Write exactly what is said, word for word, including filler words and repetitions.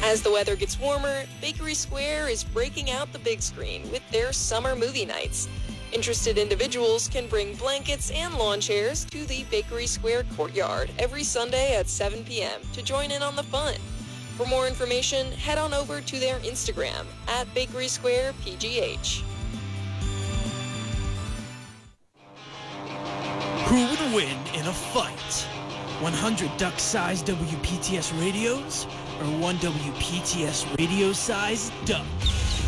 As the weather gets warmer, Bakery Square is breaking out the big screen with their summer movie nights. Interested individuals can bring blankets and lawn chairs to the Bakery Square courtyard every Sunday at seven p.m. to join in on the fun. For more information, head on over to their Instagram at Bakery Square P G H. Who would win in a fight? one hundred duck-sized W P T S radios or one W P T S radio-sized duck?